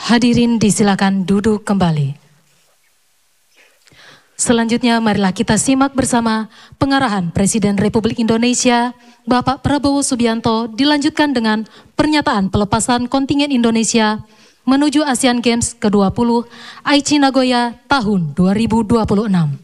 Hadirin disilakan duduk kembali. Selanjutnya marilah kita simak bersama pengarahan Presiden Republik Indonesia Bapak Prabowo Subianto dilanjutkan dengan pernyataan pelepasan kontingen Indonesia menuju Asian Games ke-20 Aichi Nagoya tahun 2026.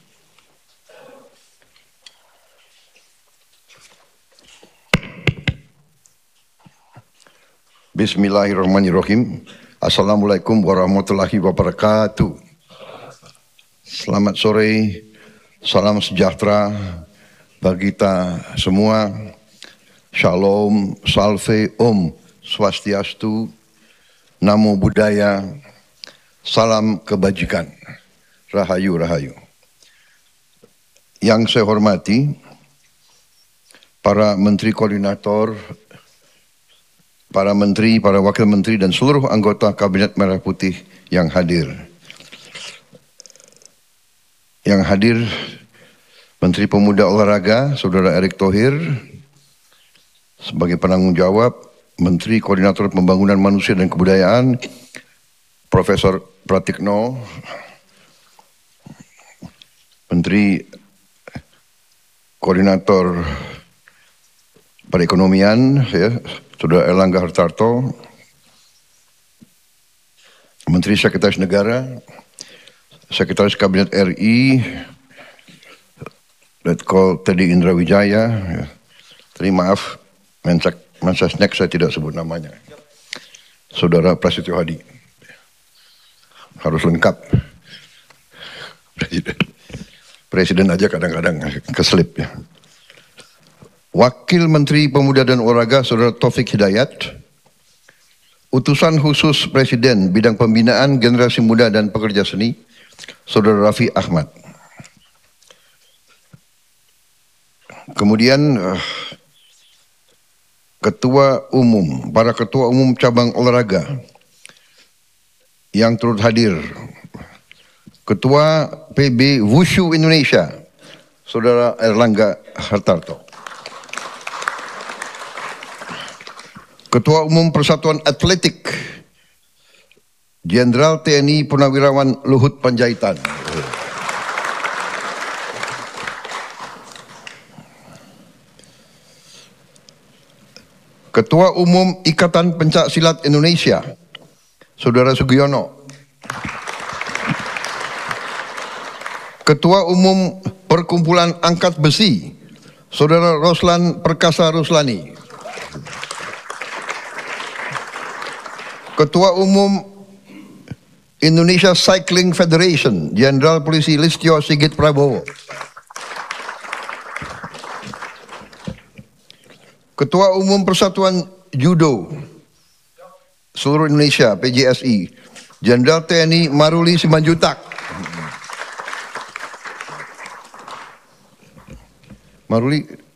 Bismillahirrahmanirrahim. Assalamualaikum warahmatullahi wabarakatuh. Selamat sore, salam sejahtera bagi kita semua. Shalom, salve, om, swastiastu, namo buddhaya, salam kebajikan, rahayu, rahayu. Yang saya hormati, para menteri koordinator, para menteri, para wakil menteri, dan seluruh anggota Kabinet Merah Putih yang hadir. Yang hadir, Menteri Pemuda Olahraga, Saudara Erick Thohir, sebagai penanggung jawab, Menteri Koordinator Pembangunan Manusia dan Kebudayaan, Profesor Pratikno, Menteri Koordinator Perekonomian, ya, Saudara Erlangga Hartarto, Menteri Sekretaris Negara, Sekretaris Kabinet RI, Letkol Teddy Indra Wijaya, ya. Tadi maaf, Mensesnek saya tidak sebut namanya, Saudara Prasetyo Hadi, harus lengkap, Presiden aja kadang-kadang keselip ya. Wakil Menteri Pemuda dan Olahraga Saudara Taufik Hidayat, Utusan Khusus Presiden Bidang Pembinaan Generasi Muda dan Pekerja Seni Saudara Raffi Ahmad. Kemudian para Ketua Umum Cabang Olahraga yang turut hadir, Ketua PB Wushu Indonesia Saudara Erlangga Hartarto, Ketua Umum Persatuan Atletik Jenderal TNI Purnawirawan Luhut Panjaitan, Ketua Umum Ikatan Pencak Silat Indonesia Saudara Sugiono, Ketua Umum Perkumpulan Angkat Besi Saudara Roslan Perkasa Ruslani, Ketua Umum Indonesia Cycling Federation Jenderal Polisi Listio Sigit Prabowo, Ketua Umum Persatuan Judo Seluruh Indonesia PJSI Jenderal TNI Maruli Simanjuntak, Maruli